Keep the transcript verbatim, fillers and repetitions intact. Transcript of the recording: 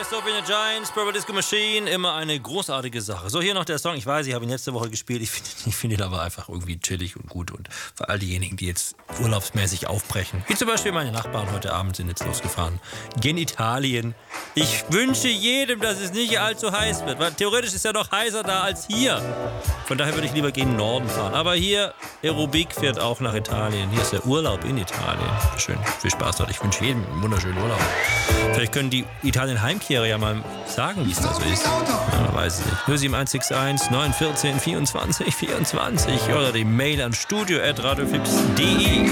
Sophie and the Giants, Purple Disco Machine, immer eine großartige Sache. So, hier noch der Song. Ich weiß, ich habe ihn letzte Woche gespielt. Ich finde ich find ihn aber einfach irgendwie chillig und gut. Und für all diejenigen, die jetzt urlaubsmäßig aufbrechen, wie zum Beispiel meine Nachbarn heute Abend sind jetzt losgefahren, gen Italien. Ich wünsche jedem, dass es nicht allzu heiß wird, weil theoretisch ist ja noch heißer da als hier. Von daher würde ich lieber gen Norden fahren. Aber hier, Aerobik fährt auch nach Italien. Hier ist der Urlaub in Italien. Schön, viel Spaß dort. Ich wünsche jedem einen wunderschönen Urlaub. Vielleicht können die Italien-Heimkehrer ja mal sagen, wie es da so ist. Ja, man weiß es nicht. null sieben eins sechs eins neun eins vier vierundzwanzig vierundzwanzig oder die Mail an studio at radiofix punkt de.